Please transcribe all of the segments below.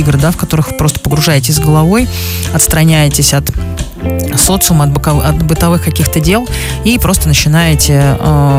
игр, да, в которых вы просто погружаетесь головой, отстраняетесь от социума, от бытовых каких-то дел и просто начинаете,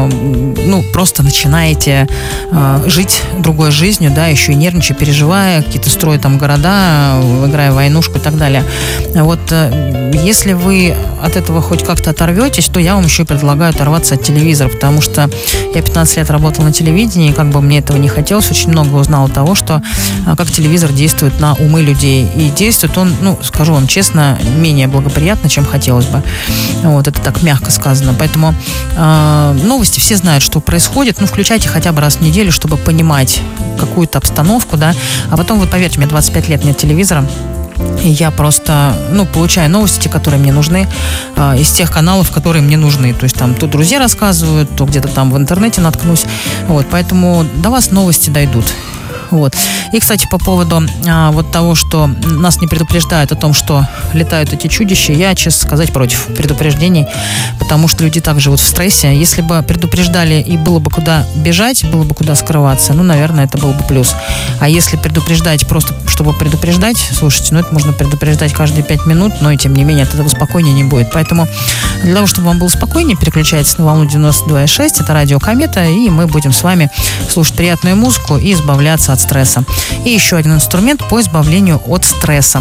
жить другой жизнью, да, еще и нервничая, переживая, какие-то строя там города, играя в войнушку и так далее. Вот если вы от этого хоть как-то оторветесь, то я вам еще и предлагаю оторваться от телевизора, потому что я 15 лет работала на телевидении, и как бы мне этого не хотелось, очень много узнала того, что как телевизор действует на умы людей. И действует он, скажу вам честно, менее благоприятно, чем хотелось бы. Вот, это так мягко сказано. Поэтому новости все знают, что происходит. Включайте хотя бы раз в неделю, чтобы понимать какую-то обстановку, да. А потом, вот поверьте, мне 25 лет нет телевизора. И я просто, получаю новости, которые мне нужны, из тех каналов, которые мне нужны. То есть там то друзья рассказывают, то где-то там в интернете наткнусь. Вот, поэтому до вас новости дойдут. Вот. И, кстати, по поводу того, что нас не предупреждают о том, что летают эти чудища, я, честно сказать, против предупреждений, потому что люди так живут в стрессе. Если бы предупреждали и было бы куда бежать, было бы куда скрываться, наверное, это был бы плюс. А если предупреждать просто, чтобы предупреждать, слушайте, это можно предупреждать каждые 5 минут, но и тем не менее от этого спокойнее не будет. Поэтому для того, чтобы вам было спокойнее, переключайтесь на волну 92,6, это радио Комета, и мы будем с вами слушать приятную музыку и избавляться от стресса. И еще один инструмент по избавлению от стресса.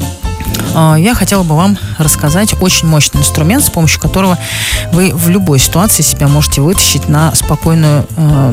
Я хотела бы вам рассказать очень мощный инструмент, с помощью которого вы в любой ситуации себя можете вытащить на спокойную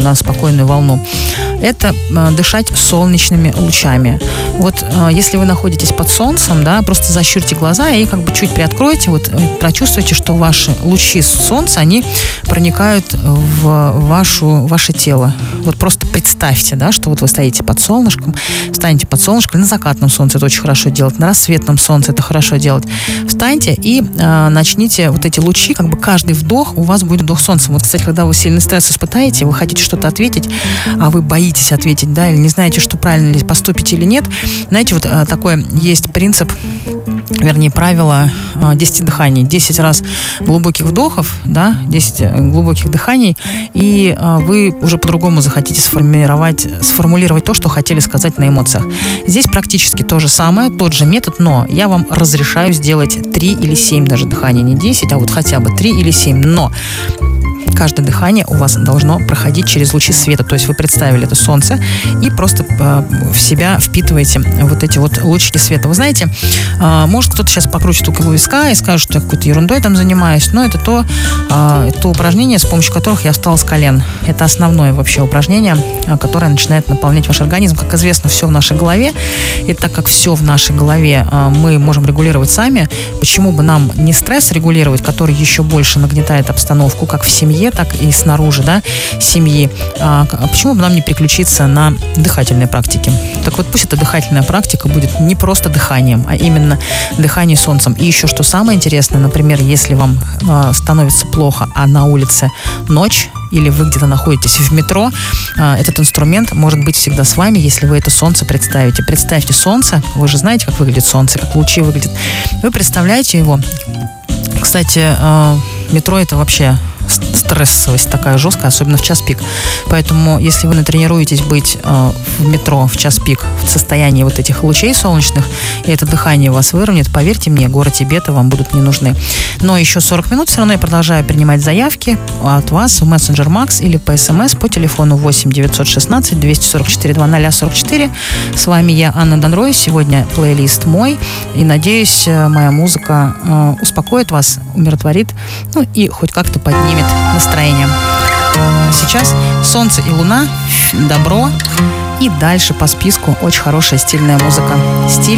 волну. Это дышать солнечными лучами. Вот если вы находитесь под солнцем, да, просто защурьте глаза и как бы чуть приоткройте, вот прочувствуйте, что ваши лучи солнца, они проникают в ваше тело. Вот просто представьте, да, что вот вы стоите под солнышком, встаньте под солнышком, на закатном солнце это очень хорошо делать, на рассветном солнце это хорошо делать. Встаньте и начните вот эти лучи, как бы каждый вдох у вас будет вдох солнца. Вот, кстати, когда вы сильный стресс испытаете, вы хотите что-то ответить, а вы боитесь ответить, да, или не знаете, что правильно ли поступите или нет. Знаете, вот такой есть принцип, вернее, правило 10 дыханий. 10 раз глубоких вдохов, да, 10 глубоких дыханий, и вы уже по-другому захотите сформулировать то, что хотели сказать на эмоциях. Здесь практически то же самое, тот же метод, но я вам разрешаю сделать 3 или 7 даже дыханий, не 10, а вот хотя бы 3 или 7, но каждое дыхание у вас должно проходить через лучи света. То есть вы представили это солнце и просто в себя впитываете вот эти вот лучики света. Вы знаете, может кто-то сейчас покрутит у виска и скажет, что я какой-то ерундой там занимаюсь, но это то упражнение, с помощью которых я встала с колен. Это основное вообще упражнение, которое начинает наполнять ваш организм. Как известно, все в нашей голове. И так как все в нашей голове мы можем регулировать сами, почему бы нам не стресс регулировать, который еще больше нагнетает обстановку, как в семье, так и снаружи, да, семьи. Почему бы нам не переключиться на дыхательные практики? Так вот, пусть эта дыхательная практика будет не просто дыханием, а именно дыхание солнцем. И еще что самое интересное, например, если вам становится плохо, а на улице ночь, или вы где-то находитесь в метро, этот инструмент может быть всегда с вами, если вы это солнце представите. Представьте солнце, вы же знаете, как выглядит солнце, как лучи выглядят. Вы представляете его. Кстати, метро это вообще стрессовость такая жесткая, особенно в час пик. Поэтому, если вы натренируетесь быть в метро в час пик в состоянии вот этих лучей солнечных, и это дыхание вас выровняет, поверьте мне, горы Тибета вам будут не нужны. Но еще 40 минут все равно я продолжаю принимать заявки от вас в Messenger Max или по СМС по телефону 8 916 244 2044. С вами я, Анна Донрой. Сегодня плейлист мой. И надеюсь, моя музыка успокоит вас, умиротворит, и хоть как-то поднимет настроение. Сейчас солнце и луна, добро. И дальше по списку очень хорошая стильная музыка. Стиль